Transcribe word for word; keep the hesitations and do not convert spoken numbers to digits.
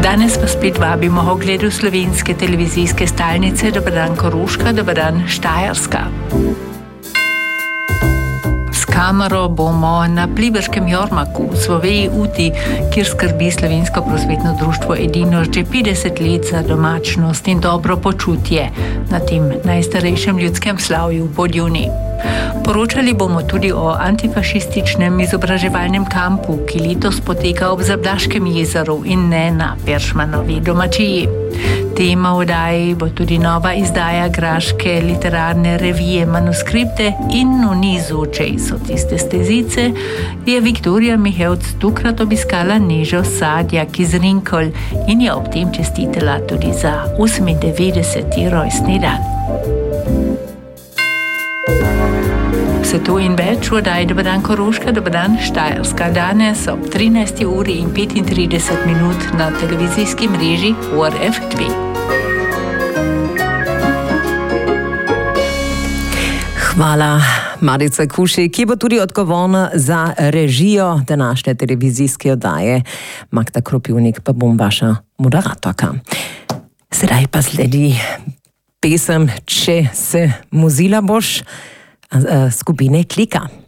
Danes pa spet vabimo k ogledu slovenske televizijske stalnice. Dober dan Koroška, dober dan Štajerska. S kamero bomo na Pliberškem Jormaku v Svoveji Uti, kjer skrbi slovensko prosvetno društvo Edino že petdeset let za domačnost in dobro počutje na tem najstarejšem ljudskem slavju v Podjuni. Poročali bomo tudi o antifašističnem izobraževalnem kampu, ki letos poteka ob Zablaškem jezeru in ne na Peršmanovi domačiji. Tema oddaji bo tudi nova izdaja graške literarne revije Manuskripte in v nizu Če so tiste stezice je Viktorija Mihevc tukrat obiskala Nežo Sadjak iz Rinkol in je ob tem čestitela tudi za osemindevetdeseti rojstni dan. Vse to in več v oddaji Dober dan Koroška, Dober dan Štajerska. Danes ob trinajsti uri in petintrideset minut na televizijski mreži O R F dve. Hvala Marica Kuši, ki bo tudi odgovorna za režijo današnje televizijske oddaje. Magda Kropivnik pa bom vaša moderatorka. Sedaj pa sledi pesem Če se muzila boš skupine Klika.